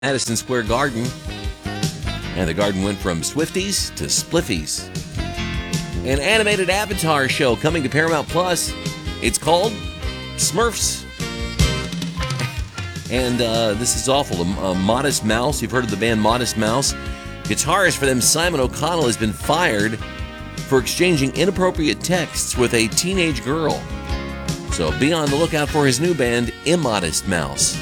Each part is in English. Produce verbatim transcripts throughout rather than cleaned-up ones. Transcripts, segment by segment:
Madison Square Garden. And the garden went from Swifties to Spliffies. An animated Avatar show coming to Paramount Plus. It's called Smurfs. And uh, this is awful. A, a Modest Mouse. You've heard of the band Modest Mouse. Guitarist for them, Simon O'Connell, has been fired for exchanging inappropriate texts with a teenage girl. So be on the lookout for his new band, Immodest Mouse.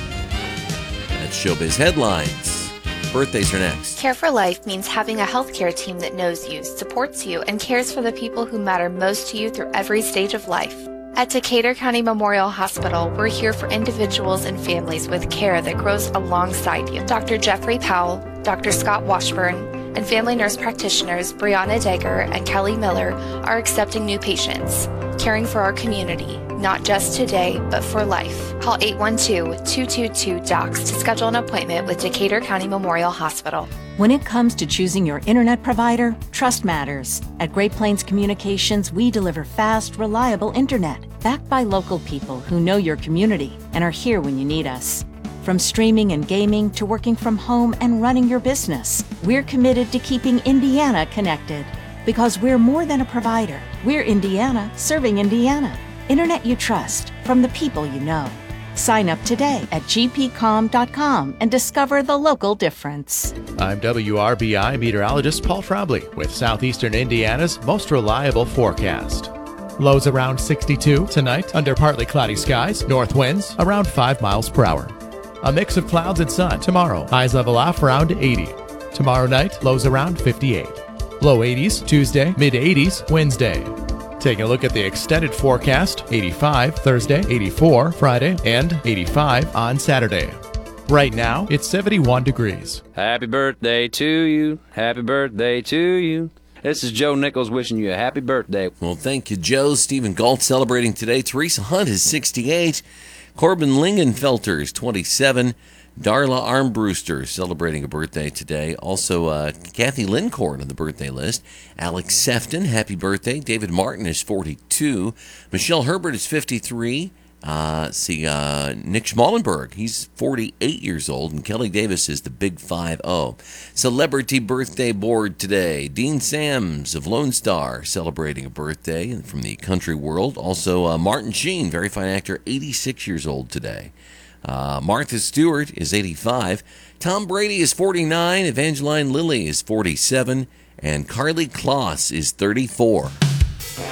That's Showbiz Headlines. Birthdays are next. Care for Life means having a healthcare team that knows you, supports you, and cares for the people who matter most to you through every stage of life. At Decatur County Memorial Hospital, we're here for individuals and families with care that grows alongside you. Doctor Jeffrey Powell, Doctor Scott Washburn, and family nurse practitioners Brianna Degger and Kelly Miller are accepting new patients, caring for our community, not just today, but for life. Call eight one two, two two two, D O C S to schedule an appointment with Decatur County Memorial Hospital. When it comes to choosing your internet provider, trust matters. At Great Plains Communications, we deliver fast, reliable internet, backed by local people who know your community and are here when you need us. From streaming and gaming to working from home and running your business, we're committed to keeping Indiana connected. Because we're more than a provider. We're Indiana serving Indiana. Internet you trust from the people you know. Sign up today at g p com dot com and discover the local difference. I'm W R B I meteorologist Paul Trombley with Southeastern Indiana's most reliable forecast. Lows around sixty-two tonight under partly cloudy skies, north winds around five miles per hour. A mix of clouds and sun tomorrow, highs level off around eighty. Tomorrow night, lows around fifty-eight. Low eighties Tuesday, mid eighties Wednesday. Taking a look at the extended forecast, eighty-five Thursday, eighty-four Friday, and eighty-five on Saturday. Right now, it's seventy-one degrees. Happy birthday to you. Happy birthday to you. This is Joe Nichols wishing you a happy birthday. Well, thank you, Joe. Stephen Galt celebrating today. Teresa Hunt is sixty-eight. Corbin Lingenfelter is twenty-seven. Darla Armbruster celebrating a birthday today. Also, uh, Kathy Lincourt on the birthday list. Alex Sefton, happy birthday. David Martin is forty-two. Michelle Herbert is fifty-three. Uh, see, uh, Nick Schmallenberg, he's forty-eight years old. And Kelly Davis is the big five oh. Celebrity birthday board today. Dean Sams of Lone Star celebrating a birthday from the country world. Also, uh, Martin Sheen, very fine actor, eighty-six years old today. Uh, Martha Stewart is eighty-five. Tom Brady is forty-nine. Evangeline Lilly is forty-seven. And Carly Kloss is thirty-four.